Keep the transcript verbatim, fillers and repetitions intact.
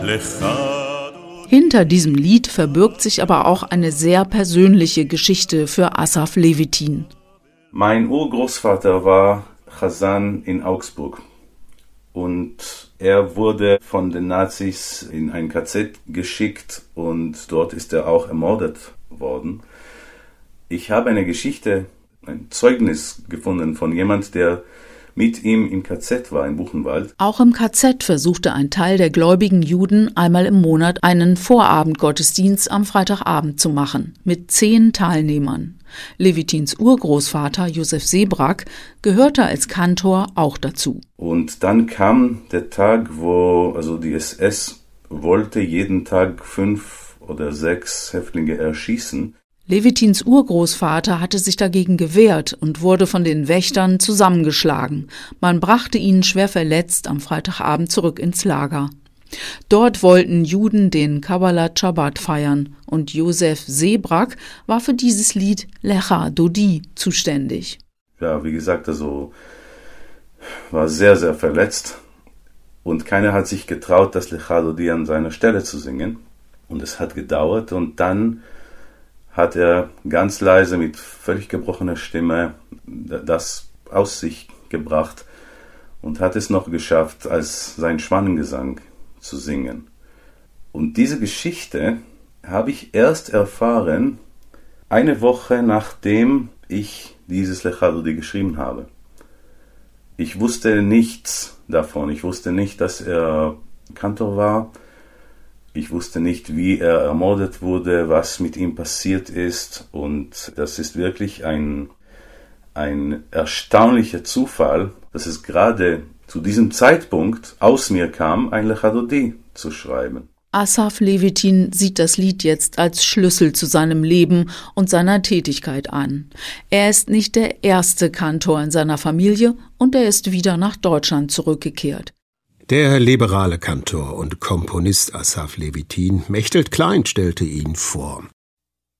Hinter diesem Lied verbirgt sich aber auch eine sehr persönliche Geschichte für Asaf Levitin. Mein Urgroßvater war Chazan in Augsburg und er wurde von den Nazis in ein K Z geschickt und dort ist er auch ermordet worden. Ich habe eine Geschichte, ein Zeugnis gefunden von jemand, der mit ihm im K Z war, in Buchenwald. Auch im K Z versuchte ein Teil der gläubigen Juden einmal im Monat einen Vorabendgottesdienst am Freitagabend zu machen, mit zehn Teilnehmern. Levitins Urgroßvater Josef Seebrak gehörte als Kantor auch dazu. Und dann kam der Tag, wo also die S S wollte jeden Tag fünf oder sechs Häftlinge erschießen. Levitins Urgroßvater hatte sich dagegen gewehrt und wurde von den Wächtern zusammengeschlagen. Man brachte ihn schwer verletzt am Freitagabend zurück ins Lager. Dort wollten Juden den Kabbalat Shabbat feiern und Josef Seebrak war für dieses Lied Lecha Dodi zuständig. Ja, wie gesagt, also war sehr, sehr verletzt und keiner hat sich getraut, das Lecha Dodi an seiner Stelle zu singen. Und es hat gedauert und dann hat er ganz leise mit völlig gebrochener Stimme das aus sich gebracht und hat es noch geschafft, als sein Schwanengesang zu singen. Und diese Geschichte habe ich erst erfahren, eine Woche nachdem ich dieses Lecha Dodi geschrieben habe. Ich wusste nichts davon. Ich wusste nicht, dass er Kantor war. Ich wusste nicht, wie er ermordet wurde, was mit ihm passiert ist. Und das ist wirklich ein, ein erstaunlicher Zufall, dass es gerade zu diesem Zeitpunkt aus mir kam, ein Lecha Dodi zu schreiben. Asaf Levitin sieht das Lied jetzt als Schlüssel zu seinem Leben und seiner Tätigkeit an. Er ist nicht der erste Kantor in seiner Familie und er ist wieder nach Deutschland zurückgekehrt. Der liberale Kantor und Komponist Asaf Levitin, Mechthild Klein stellte ihn vor.